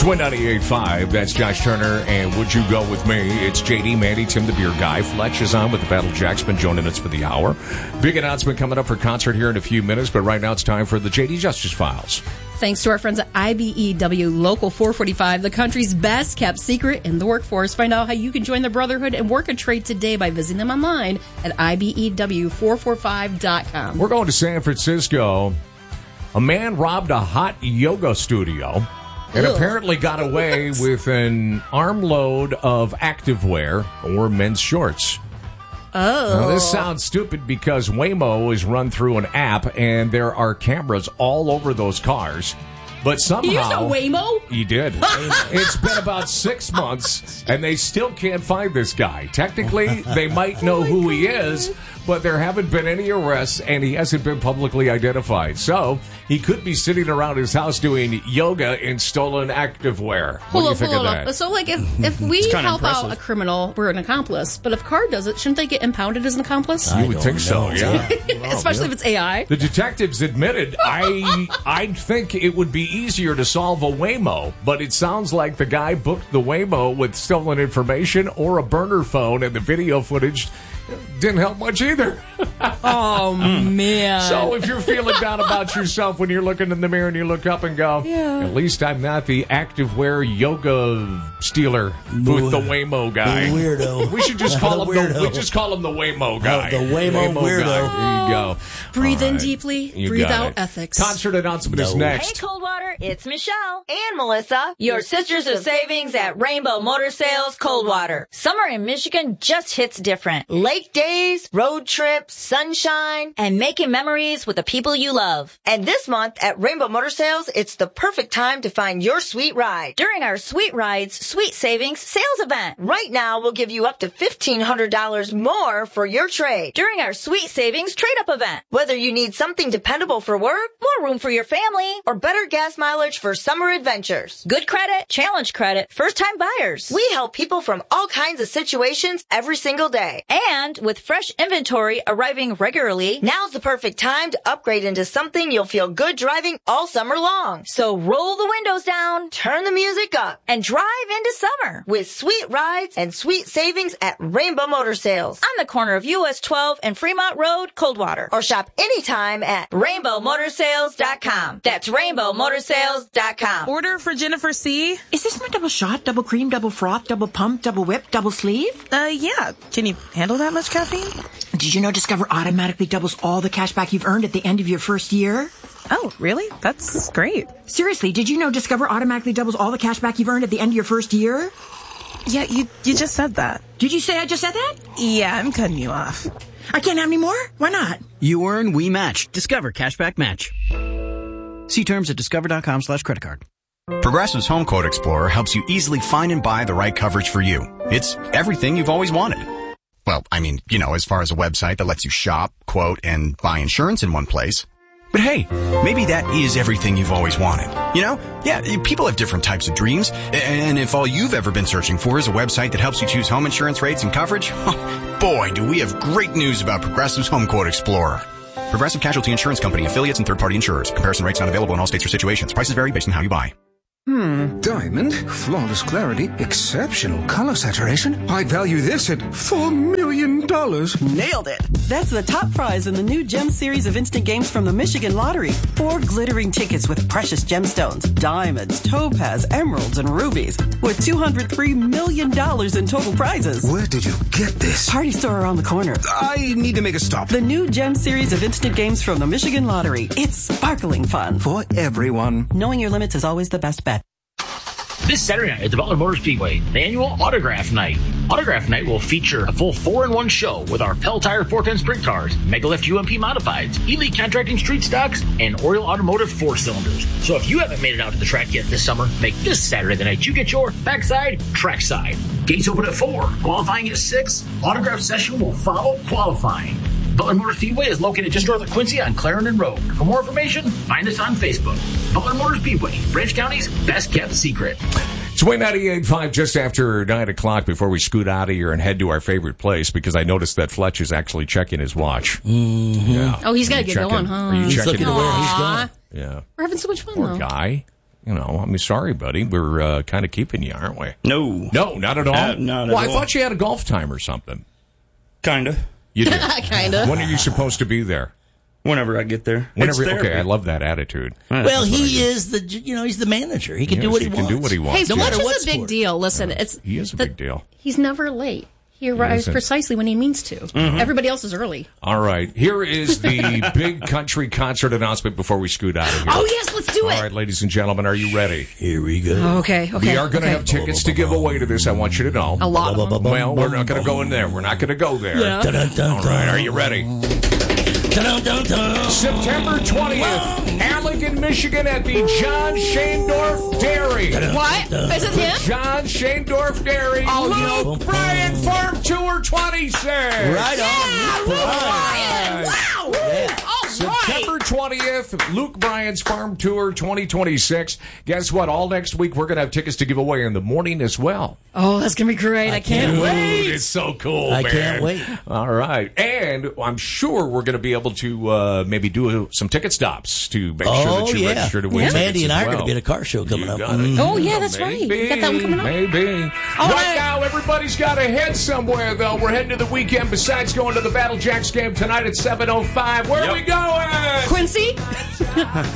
Win 98.5. That's Josh Turner. And Would You Go With Me? It's JD, Mandy, Tim the Beer Guy. Fletch is on with the Battle Jack's been joining us for the hour. Big announcement coming up for concert here in a few minutes, but right now it's time for the JD Justice Files. Thanks to our friends at IBEW Local 445, the country's best kept secret in the workforce. Find out how you can join the Brotherhood and work a trade today by visiting them online at IBEW445.com. We're going to San Francisco. A man robbed a hot yoga studio and apparently got away with an armload of activewear or men's shorts. Oh. Now, this sounds stupid because Waymo is run through an app and there are cameras all over those cars. But somehow... He used a Waymo? He did. It's been about 6 months and they still can't find this guy. Technically, they might know who he is, but there haven't been any arrests and he hasn't been publicly identified. So he could be sitting around his house doing yoga in stolen activewear. What do you think of that? So, like, if we help out a criminal, we're an accomplice. But if a car does it, shouldn't they get impounded as an accomplice? You would think so, yeah. Especially if it's AI. The detectives admitted, I think it would be easier to solve a Waymo, but it sounds like the guy booked the Waymo with stolen information or a burner phone, and the video footage didn't help much either. Oh, man. So if you're feeling down about yourself when you're looking in the mirror and you look up and go, at least I'm not the activewear yoga stealer with the Waymo guy. The weirdo. We should just call him the Waymo guy. The Waymo weirdo. Guy. There you go. Breathe in deeply, breathe out ethics. Concert announcement is next. Hey, Coldwater, it's Michelle and Melissa, your sisters of savings at Rainbow Motor Sales Coldwater. Summer in Michigan just hits different. Lake days, road trips, sunshine, and making memories with the people you love. And this month at Rainbow Motor Sales, it's the perfect time to find your sweet ride during our Sweet Rides, Sweet Savings sales event. Right now, we'll give you up to $1,500 more for your trade during our Sweet Savings trade-up event. Whether you need something dependable for work, more room for your family, or better gas mileage for summer adventures. Good credit, challenge credit, first-time buyers. We help people from all kinds of situations every single day. And with fresh inventory arriving regularly, now's the perfect time to upgrade into something you'll feel good driving all summer long. So roll the windows down, turn the music up, and drive into summer with sweet rides and sweet savings at Rainbow Motor Sales on the corner of US 12 and Fremont Road, Coldwater. Or shop anytime at rainbowmotorsales.com. That's rainbowmotorsales.com. Order for Jennifer C. Is this my double shot, double cream, double froth, double pump, double whip, double sleeve? Yeah. Can you handle that much caffeine? Did you know Discover automatically doubles all the cash back you've earned at the end of your first year? Oh, really? That's great. Seriously, did you know Discover automatically doubles all the cash back you've earned at the end of your first year? Yeah, you just said that. Did you say I just said that? Yeah, I'm cutting you off. I can't have any more? Why not? You earn, we match. Discover Cashback Match. See terms at discover.com/creditcard. Progressive's Home Quote Explorer helps you easily find and buy the right coverage for you. It's everything you've always wanted. Well, I mean, as far as a website that lets you shop, quote, and buy insurance in one place. But hey, maybe that is everything you've always wanted. Yeah, people have different types of dreams. And if all you've ever been searching for is a website that helps you choose home insurance rates and coverage, boy, do we have great news about Progressive's Home Quote Explorer. Progressive Casualty Insurance Company, affiliates, and third-party insurers. Comparison rates not available in all states or situations. Prices vary based on how you buy. Diamond, flawless clarity, exceptional color saturation. I'd value this at $4 million. Nailed it. That's the top prize in the new Gem series of instant games from the Michigan Lottery. 4 glittering tickets with precious gemstones, diamonds, topaz, emeralds, and rubies, with $203 million in total prizes. Where did you get this? Party store around the corner. I need to make a stop. The new Gem series of instant games from the Michigan Lottery. It's sparkling fun. For everyone. Knowing your limits is always the best bet. This Saturday night at the Butler Motor Speedway, the annual Autograph Night. Autograph Night will feature a full 4-in-1 show with our Pell Tire 410 Sprint Cars, Megalift UMP Modifieds, Elite Contracting Street Stocks, and Oriole Automotive 4-cylinders. So if you haven't made it out to the track yet this summer, make this Saturday the night you get your backside, trackside. Gates open at 4, qualifying at 6. Autograph session will follow qualifying. Butler Motor Speedway is located just north of Quincy on Clarendon Road. For more information, find us on Facebook. Butler Motor Speedway, Branch County's best kept secret. It's Win 98.5 just after 9 o'clock before we scoot out of here and head to our favorite place because I noticed that Fletch is actually checking his watch. Mm-hmm. Yeah. Oh, he's got to get going, huh? Are you He's checking looking to where he's going. Yeah. We're having so much fun, Poor though. guy. sorry, buddy. We're kind of keeping you, aren't we? No. No, not at all? Not at all. I thought you had a golf time or something. Kind of. You do? Kind of. When are you supposed to be there? Whenever I get there. Okay, I love that attitude. Well, he is he's the manager. He can do what he wants. He can do what he wants. Hey, which is a big deal. Listen, he is a big deal. He's never late. He arrives precisely when he means to. Mm-hmm. Everybody else is early. All right. Here is the big country concert announcement before we scoot out of here. Oh, yes, let's do it. All right, ladies and gentlemen, are you ready? Here we go. Okay. We are going to have tickets to give away to this, I want you to know. A lot of them. Well, we're not going to go in there. We're not going to go there. Yeah. All right, are you ready? September 20th, Allegan, Michigan at the John Schaendorf Dairy. What? Is it him? John Schaendorf Dairy. Luke Bryan Farm Tour 26. Right on. Luke Bryan. Wow. Yeah. September 20th, Luke Bryan's Farm Tour 2026. Guess what? All next week, we're going to have tickets to give away in the morning as well. Oh, that's going to be great. I can't wait. It's so cool, I man. can't wait. All right. And I'm sure we're going to be able to maybe do some ticket stops to make sure that you register to win tickets. Mandy and I as are going to well. be at a car show coming up. Oh, yeah, that's right. You got that one coming up? Maybe. Right now, everybody's got to head somewhere, though. We're heading to the weekend. Besides going to the Battle Jacks game tonight at 7:05. Where are we going? Quincy?